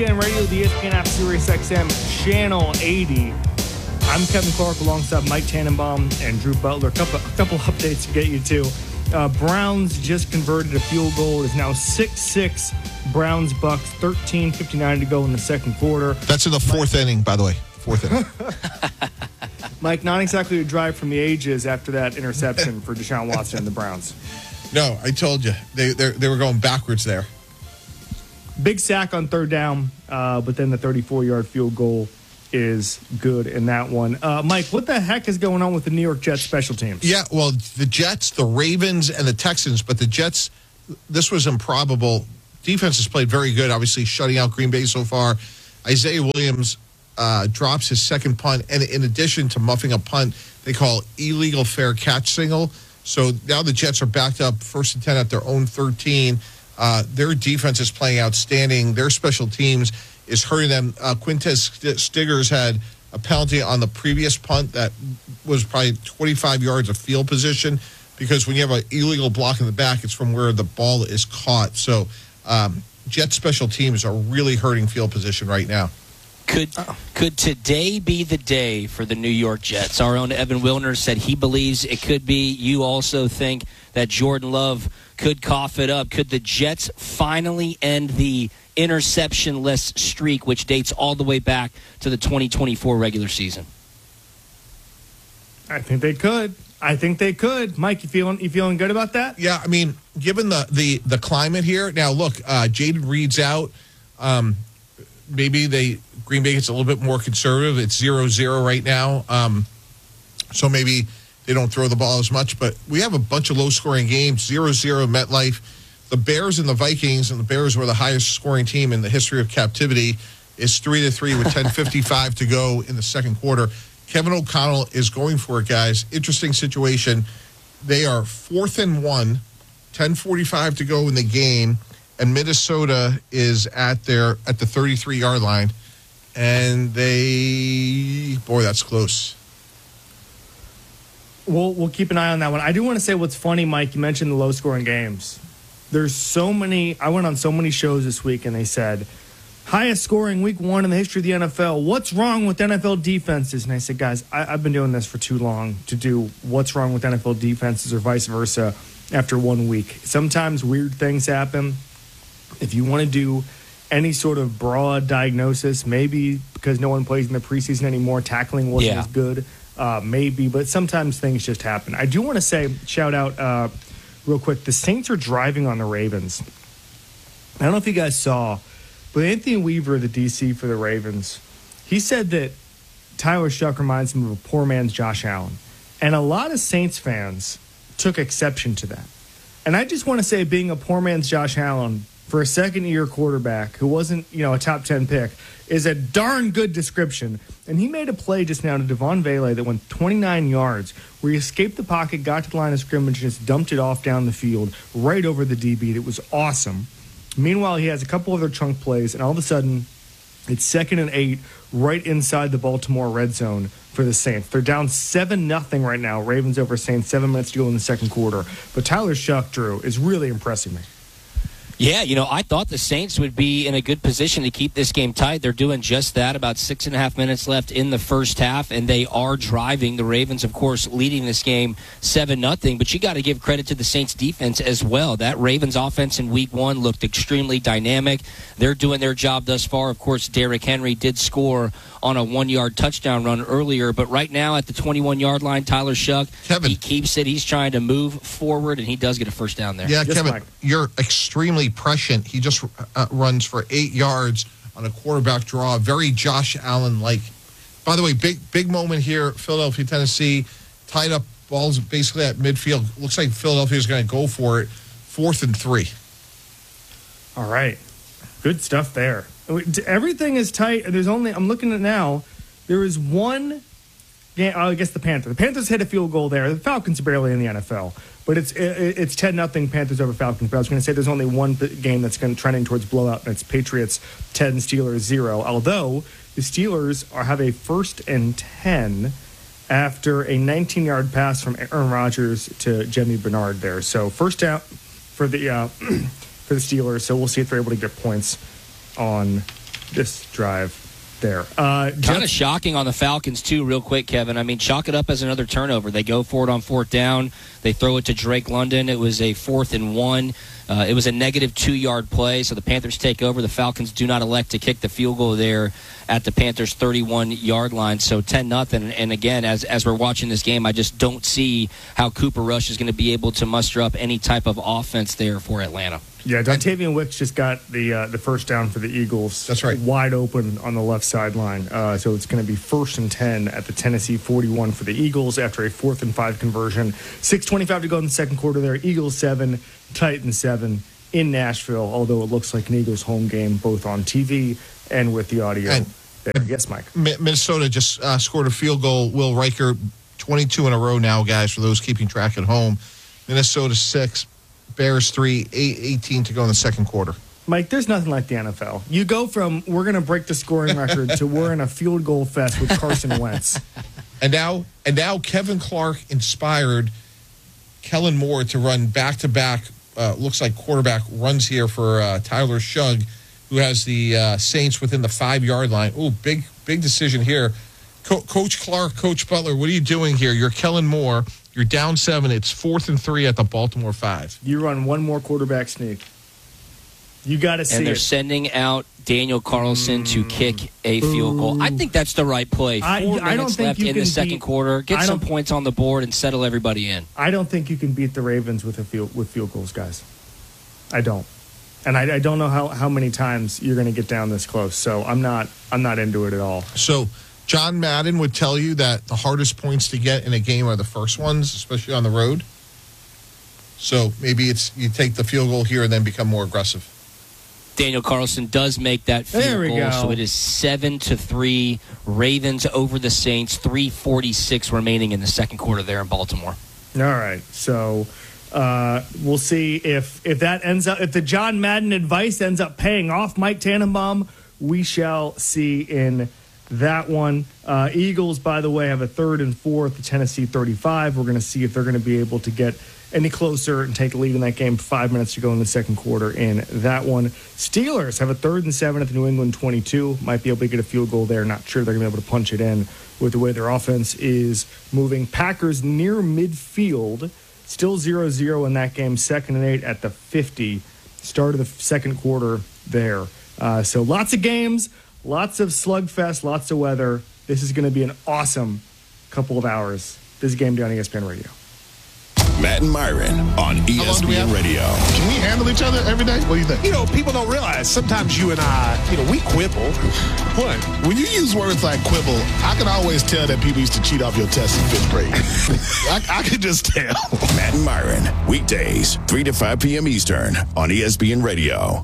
ESPN Radio, the ESPN app, Sirius XM, Channel 80. I'm Kevin Clark alongside Mike Tannenbaum and Drew Butler. A couple updates to get you to. Browns just converted a field goal. It's now 6-6. Browns Bucks, 13:59 to go in the second quarter. That's in the fourth inning, by the way. Fourth inning. Mike, not exactly a drive from the ages after that interception for Deshaun Watson and the Browns. No, I told you. They were going backwards there. Big sack on third down, but then the 34-yard field goal is good in that one. Mike, what the heck is going on with the New York Jets special teams? Yeah, well, the Jets, the Ravens, and the Texans, but the Jets, this was improbable. Defense has played very good, obviously shutting out Green Bay so far. Isaiah Williams drops his second punt, and in addition to muffing a punt, they call illegal fair catch signal. So now the Jets are backed up 1st and 10 at their own 13. Their defense is playing outstanding. Their special teams is hurting them. Quintez Stiggers had a penalty on the previous punt that was probably 25 yards of field position, because when you have an illegal block in the back, it's from where the ball is caught. So Jet special teams are really hurting field position right now. Could today be the day for the New York Jets? Our own Evan Wilner said he believes it could be. You also think that Jordan Love could cough it up. Could the Jets finally end the interception-less streak, which dates all the way back to the 2024 regular season? I think they could. Mike, you feeling good about that? Yeah, I mean, given the climate here. Now, look, Jaden Reed's out. Maybe Green Bay gets a little bit more conservative. It's 0-0 right now. So maybe they don't throw the ball as much. But we have a bunch of low-scoring games, 0-0 MetLife. The Bears and the Vikings, and the Bears were the highest-scoring team in the history of captivity, is 3-3 with 10:55 to go in the second quarter. Kevin O'Connell is going for it, guys. Interesting situation. They are 4th and 1, 10:45 to go in the game, and Minnesota is at the 33-yard line, and that's close. We'll keep an eye on that one. I do want to say what's funny, Mike. You mentioned the low-scoring games. There's so many. I went on so many shows this week, and they said, highest scoring week one in the history of the NFL. What's wrong with NFL defenses? And I said, guys, I've been doing this for too long to do what's wrong with NFL defenses or vice versa after 1 week. Sometimes weird things happen. If you want to do any sort of broad diagnosis, maybe because no one plays in the preseason anymore, tackling wasn't as good, maybe. But sometimes things just happen. I do want to say, shout out real quick, the Saints are driving on the Ravens. I don't know if you guys saw, but Anthony Weaver, the DC for the Ravens, he said that Tyler Shuck reminds him of a poor man's Josh Allen. And a lot of Saints fans took exception to that. And I just want to say, being a poor man's Josh Allen for a second-year quarterback who wasn't, a top 10 pick is a darn good description. And he made a play just now to Devon Vele that went 29 yards, where he escaped the pocket, got to the line of scrimmage, and just dumped it off down the field right over the DB. It was awesome. Meanwhile, he has a couple other chunk plays, and all of a sudden, it's 2nd and 8 right inside the Baltimore red zone for the Saints. They're down 7-0 right now. Ravens over Saints, 7 minutes to go in the second quarter. But Tyler Shuck, Drew, is really impressing me. Yeah, I thought the Saints would be in a good position to keep this game tight. They're doing just that. About 6.5 minutes left in the first half, and they are driving. The Ravens, of course, leading this game 7-0. But you got to give credit to the Saints defense as well. That Ravens offense in week one looked extremely dynamic. They're doing their job thus far. Of course, Derrick Henry did score on a 1-yard touchdown run earlier. But right now at the 21-yard line, Tyler Shuck, he keeps it. He's trying to move forward, and he does get a first down there. Yeah, Kevin, you're extremely prescient. He just runs for 8 yards on a quarterback draw. Very Josh Allen-like. By the way, big moment here. Philadelphia, Tennessee, tied up balls basically at midfield. Looks like Philadelphia is going to go for it. 4th and 3. All right. Good stuff there. Everything is tight. I'm looking at now, there is one game, I guess the Panthers. The Panthers hit a field goal there. The Falcons are barely in the NFL. But it's 10-0 Panthers over Falcons. But I was going to say there's only one game that's trending towards blowout, and it's Patriots 10, Steelers 0. Although the Steelers have a 1st and 10 after a 19-yard pass from Aaron Rodgers to Jimmy Bernard there. So first down for the Steelers. So we'll see if they're able to get points on this drive there. Kind of shocking on the Falcons, too, real quick, Kevin. I mean, chalk it up as another turnover. They go for it on fourth down. They throw it to Drake London. It was a 4th and 1. It was a negative 2-yard play, so the Panthers take over. The Falcons do not elect to kick the field goal there at the Panthers' 31-yard line, so 10-0. And again, as we're watching this game, I just don't see how Cooper Rush is going to be able to muster up any type of offense there for Atlanta. Yeah, Dontavian Wicks just got the first down for the Eagles. That's right. Wide open on the left sideline. So it's going to be 1st and 10 at the Tennessee 41 for the Eagles after a 4th and 5 conversion. 6:25 to go in the second quarter there. Eagles 7, Titans 7 in Nashville, although it looks like an Eagles home game both on TV and with the audio. There. Yes, Mike. Minnesota just scored a field goal. Will Riker, 22 in a row now, guys, for those keeping track at home. Minnesota 6. Bears 3, 8:18 to go in the second quarter. Mike, there's nothing like the NFL. You go from we're going to break the scoring record to we're in a field goal fest with Carson Wentz. And now Kevin Clark inspired Kellen Moore to run back-to-back, looks like quarterback runs here for Tyler Shugg, who has the Saints within the 5-yard line. Oh, big decision here. Coach Clark, Coach Butler, what are you doing here? You're Kellen Moore. You're down 7. It's 4th and 3 at the Baltimore 5. You run one more quarterback sneak. You got to see it. And they're sending out Daniel Carlson to kick a field goal. I think that's the right play. 4 minutes left in the second quarter. Get some points on the board and settle everybody in. I don't think you can beat the Ravens with field goals, guys. I don't. And I don't know how many times you're going to get down this close. So I'm not into it at all. So John Madden would tell you that the hardest points to get in a game are the first ones, especially on the road. So maybe it's you take the field goal here and then become more aggressive. Daniel Carlson does make that field goal, so it is 7-3. Ravens over the Saints. 3:46 remaining in the second quarter there in Baltimore. All right, so we'll see if that ends up, if the John Madden advice ends up paying off, Mike Tannenbaum. We shall see in that one. Eagles, by the way, have a 3rd and 4 at the Tennessee 35. We're going to see if they're going to be able to get any closer and take the lead in that game. 5 minutes to go in the second quarter in that one. Steelers have a 3rd and 7 at the New England 22. Might be able to get a field goal there. Not sure they're going to be able to punch it in with the way their offense is moving. Packers near midfield. Still 0-0 in that game. 2nd and 8 at the 50. Start of the second quarter there. So lots of games. Lots of slugfest, lots of weather. This is going to be an awesome couple of hours. This is Game Day on ESPN Radio. Matt and Myron on ESPN Radio. Can we handle each other every day? What do you think? You know, people don't realize sometimes you and I, we quibble. What? When you use words like quibble, I can always tell that people used to cheat off your test in 5th grade. I can just tell. Matt and Myron, weekdays, 3 to 5 p.m. Eastern on ESPN Radio.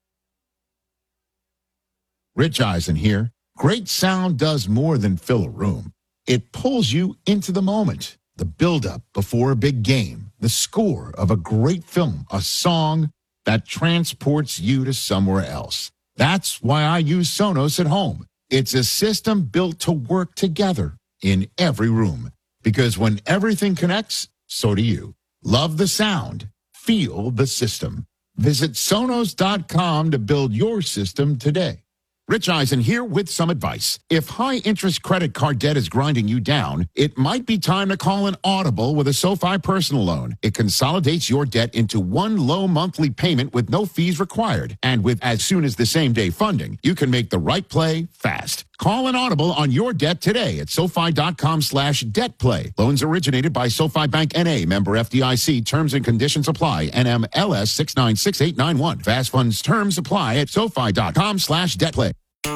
Rich Eisen here. Great sound does more than fill a room. It pulls you into the moment. The build-up before a big game, the score of a great film, a song that transports you to somewhere else. That's why I use Sonos at home. It's a system built to work together in every room. Because when everything connects, so do you. Love the sound. Feel the system. Visit Sonos.com to build your system today. Rich Eisen here with some advice. If high-interest credit card debt is grinding you down, it might be time to call an Audible with a SoFi personal loan. It consolidates your debt into one low monthly payment with no fees required. And with as soon as the same-day funding, you can make the right play fast. Call an Audible on your debt today at SoFi.com/debtplay. Loans originated by SoFi Bank N.A. Member FDIC. Terms and conditions apply. NMLS 696891. Fast funds terms apply at SoFi.com/debtplay.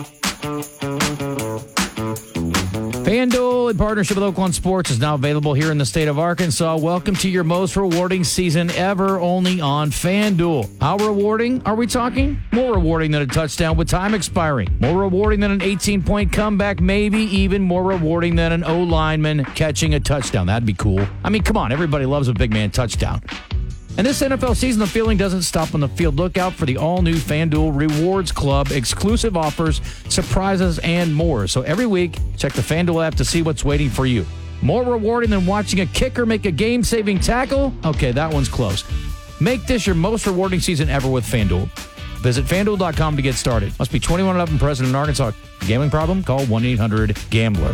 FanDuel, in partnership with Oaklawn Sports, is now available here in the state of Arkansas. Welcome to your most rewarding season ever, only on FanDuel. How rewarding are we talking? More rewarding than a touchdown with time expiring. More rewarding than an 18-point comeback, maybe even more rewarding than an O-lineman catching a touchdown. That'd be cool. I mean, come on, everybody loves a big man touchdown. And this NFL season, the feeling doesn't stop on the field. Look out for the all-new FanDuel Rewards Club, exclusive offers, surprises, and more. So every week, check the FanDuel app to see what's waiting for you. More rewarding than watching a kicker make a game-saving tackle? Okay, that one's close. Make this your most rewarding season ever with FanDuel. Visit FanDuel.com to get started. Must be 21 and up and present in Arkansas. Gambling problem? Call 1-800-GAMBLER.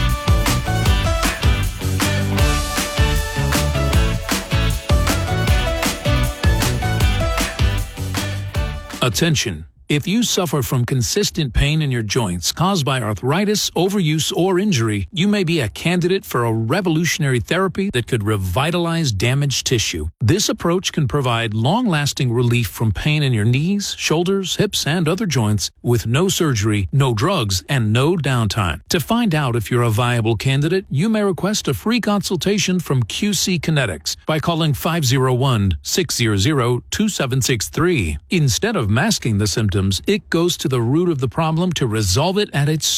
Attention. If you suffer from consistent pain in your joints caused by arthritis, overuse, or injury, you may be a candidate for a revolutionary therapy that could revitalize damaged tissue. This approach can provide long-lasting relief from pain in your knees, shoulders, hips, and other joints with no surgery, no drugs, and no downtime. To find out if you're a viable candidate, you may request a free consultation from QC Kinetics by calling 501-600-2763. Instead of masking the symptoms, it goes to the root of the problem to resolve it at its